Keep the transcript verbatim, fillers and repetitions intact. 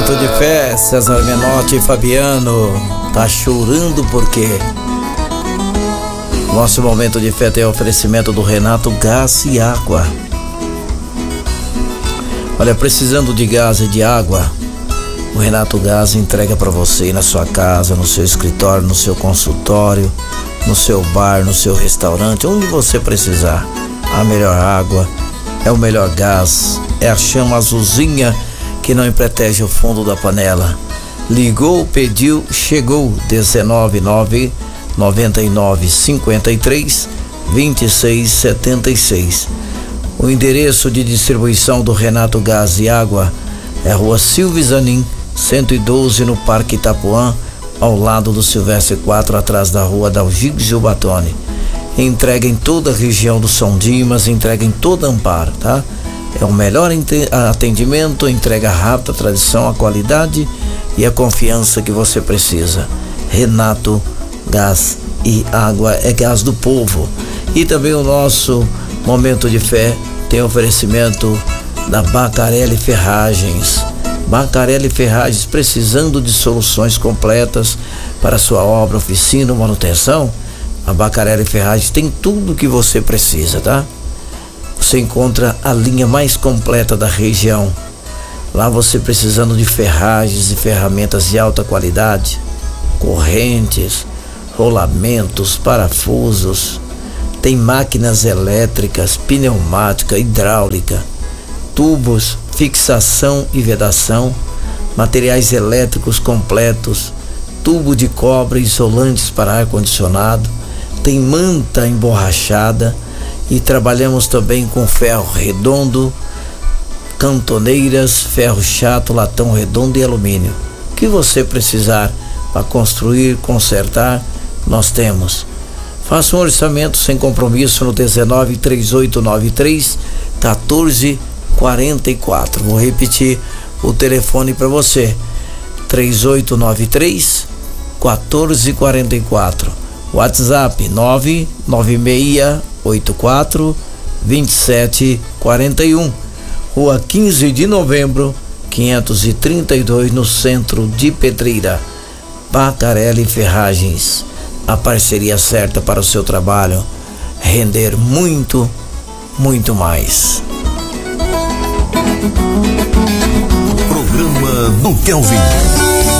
Momento de fé, César Menotti e Fabiano. Tá chorando por quê? Nosso momento de fé tem oferecimento do Renato Gás e Água. Olha, precisando de gás e de água, o Renato Gás entrega para você na sua casa, no seu escritório, no seu consultório, no seu bar, no seu restaurante, onde você precisar. A melhor água, é o melhor gás, é a chama azulzinha que não emprotege o fundo da panela. Ligou, pediu, chegou. dezenove nove noventa e nove cinquenta e três vinte e seis setenta e seis. O endereço de distribuição do Renato Gás e Água é Rua Silvio Zanin, cento e doze, no Parque Itapuã, ao lado do Silvestre quatro, atrás da Rua Dalgísio Batoni. Entrega em toda a região do São Dimas, entrega em toda Amparo, tá? É o melhor atendimento, entrega rápida, a tradição, a qualidade e a confiança que você precisa. Renato Gás e Água é gás do povo. E também o nosso momento de fé tem oferecimento da Bacarelli Ferragens. Bacarelli Ferragens, precisando de soluções completas para sua obra, oficina ou manutenção, a Bacarelli Ferragens tem tudo o que você precisa, tá? Você encontra a linha mais completa da região. Lá você precisando de ferragens e ferramentas de alta qualidade, correntes, rolamentos, parafusos, tem máquinas elétricas, pneumática, hidráulica, tubos, fixação e vedação, materiais elétricos completos, tubo de cobre, isolantes para ar-condicionado, tem manta emborrachada e trabalhamos também com ferro redondo, cantoneiras, ferro chato, latão redondo e alumínio. O que você precisar para construir, consertar, nós temos. Faça um orçamento sem compromisso no dezenove, trinta e oito noventa e três, quatorze quarenta e quatro. Vou repetir o telefone para você: trinta e oito noventa e três, quatorze quarenta e quatro. WhatsApp nove nove seis oito quatro dois sete quatro um. Rua quinze de novembro, quinhentos e trinta e dois, no centro de Pedreira. Bacarelli Ferragens, a parceria certa para o seu trabalho render muito, muito mais. Programa do Kelvin.